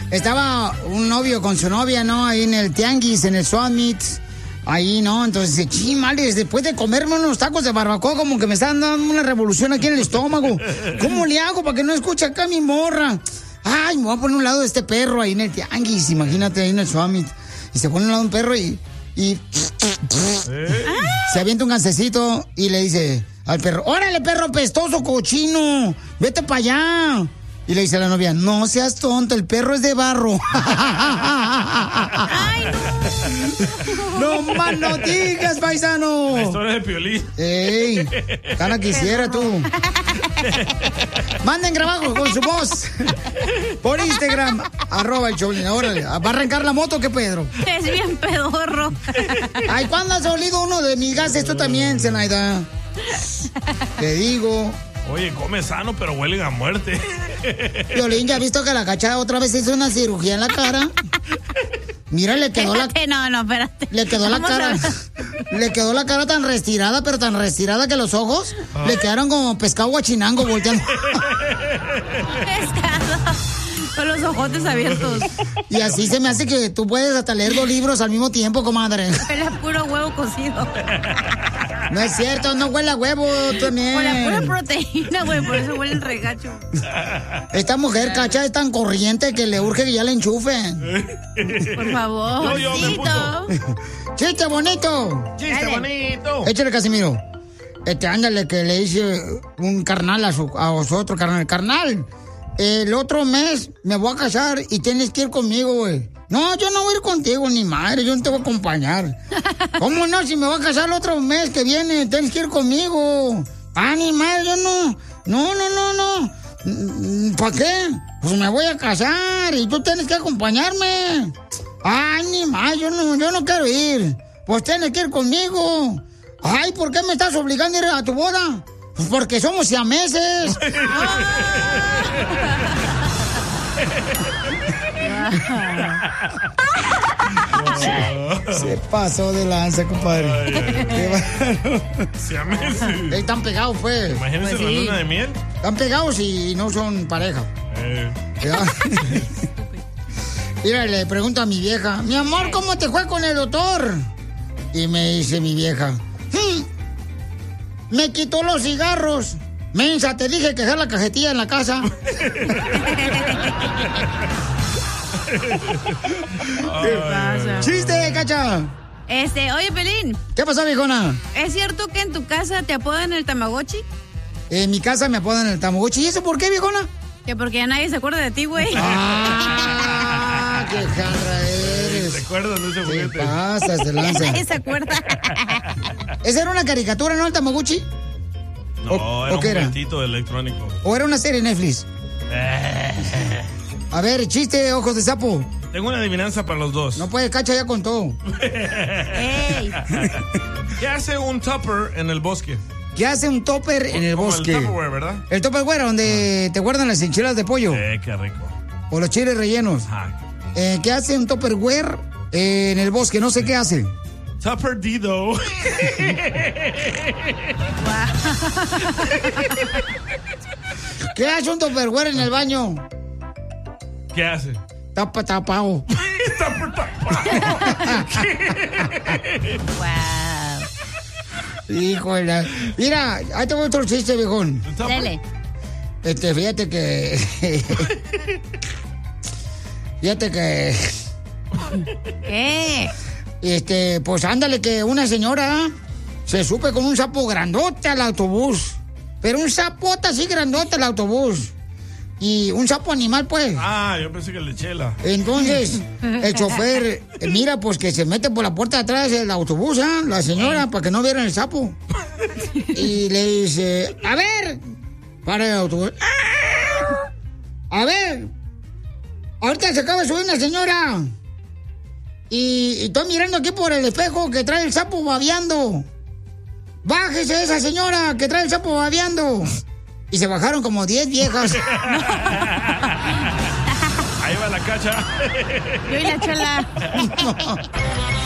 estaba un novio con su novia, ¿no? Ahí en el tianguis, en el Summit. Ahí, ¿no? Entonces dice, chimales, después de comerme unos tacos de barbacoa, como que me están dando una revolución aquí en el estómago. ¿Cómo le hago para que no escuche acá mi morra? Ay, me voy a poner a un lado de este perro ahí en el tianguis, imagínate, ahí en el Summit. Y se pone a un lado un perro y se avienta un gansecito y le dice al perro, órale, perro pestoso, cochino, vete para allá. Y le dice a la novia, no seas tonta, el perro es de barro. Ay, no más no digas, paisano. La historia de Piolín. Ey, gana quisiera tú. Manden trabajo con su voz por Instagram, @el Choplin. Órale, ¿va a arrancar la moto o qué, Pedro? Es bien pedorro. Ay, ¿cuándo has olido uno de mis gases? Tú también, Zenaida. Te digo. Oye, come sano, pero huelen a muerte. Piolín, ¿ya has visto que la Cacha otra vez hizo una cirugía en la cara? Mira, le quedó espérate, No, espérate. Le quedó la cara. Le quedó la cara tan retirada, pero tan retirada que los ojos le quedaron como pescado guachinango volteando. Pescado. Con los ojotes abiertos. Y así se me hace que tú puedes hasta leer 2 libros al mismo tiempo, comadre. Huele a puro huevo cocido. No es cierto, no huele a huevo también. Huele a pura proteína, güey, por eso huele el regacho. Esta mujer, Cacha, es tan corriente que le urge que ya le enchufen. Por favor. Yo me apunto. ¡Chiste bonito! ¡Chiste bonito! Échale, Casimiro. Ándale, que le hice un carnal a su otro carnal. Carnal, el otro mes me voy a casar y tienes que ir conmigo, güey. No, yo no voy a ir contigo, ni madre, yo no te voy a acompañar. ¿Cómo no? Si me voy a casar el otro mes que viene, tienes que ir conmigo. Ah, ni madre, yo no. No. ¿Para qué? Pues me voy a casar y tú tienes que acompañarme. Ay, ni más, yo no quiero ir. Pues tienes que ir conmigo. Ay, ¿por qué me estás obligando a ir a tu boda? Pues porque somos siameses. Se pasó de lanza, compadre. Siameses. Están pegados, pues. Imagínense Pues la sí. luna de miel. Están pegados y no son pareja. ¿Ya? Mira, le pregunto a mi vieja, mi amor, ¿cómo te fue con el doctor? Y me dice mi vieja, me quitó los cigarros. Mensa, te dije que dejar la cajetilla en la casa. ¿Qué pasa? ¡Chiste, Cacha! Oye, Pelín, ¿Qué pasó, viejona? ¿es cierto que en tu casa te apodan el Tamagotchi? En mi casa me apodan el Tamagotchi. ¿Y eso por qué, viejona? Que porque ya nadie se acuerda de ti, güey. ¡Ah! ¡Qué jarra eres! ¿Te acuerdas de ese ¿Qué juguete? pasas de Ya lanza? nadie se acuerda. ¿Esa era una caricatura, no, el Tamagotchi? No, era ¿o un qué era? juguetito electrónico. ¿O era una serie de Netflix? A ver, chiste, ojos de sapo. Tengo una adivinanza para los dos. No puede, Cacha, ya contó. Ey. ¿Qué hace un tupper en el bosque? ¿Qué hace un topper en el Como bosque? el Tupperware, ¿verdad? El Tupperware, donde te guardan las enchiladas de pollo. Qué rico. O los chiles rellenos. Ajá. ¿Qué hace un Tupperware en el bosque? No sé qué hace. Tupper Dido. ¿Qué hace un Tupperware en el baño? ¿Qué hace? Tapa tapao. Tupper tapado. Wow. Híjole. Mira, ahí tengo otro chiste, viejón. Dale. Fíjate que... Fíjate que... ¿Qué? Pues ándale que una señora se sube con un sapo grandote al autobús. Pero un sapote así grandote al autobús. Y un sapo animal, pues. Ah, yo pensé que el de chela. Entonces, el chofer, mira, pues que se mete por la puerta de atrás del autobús, ¿ah? La señora, para que no vieran el sapo. Y le dice, a ver, para el autobús. A ver, ahorita se acaba de subir una señora. Y estoy mirando aquí por el espejo que trae el sapo babeando. Bájese esa señora que trae el sapo babeando. Y se bajaron como 10 viejas. Ahí va la Cacha. Yo y la Chela.